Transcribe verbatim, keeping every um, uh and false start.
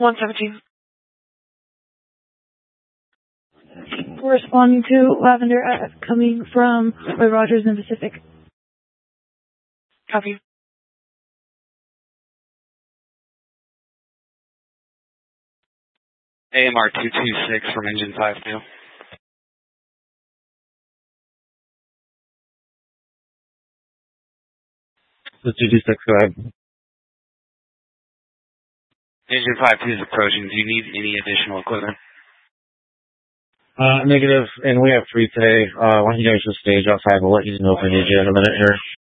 one seventeen. Responding to Lavender F coming from Roy Rogers in Pacific. Copy. A M R two two six from engine five two. The two two six, go ahead. Engine five two is approaching. Do you need any additional equipment? Uh, negative, and we have free today. Uh, why don't you guys just stage outside? We'll let you know if we need you in a minute here.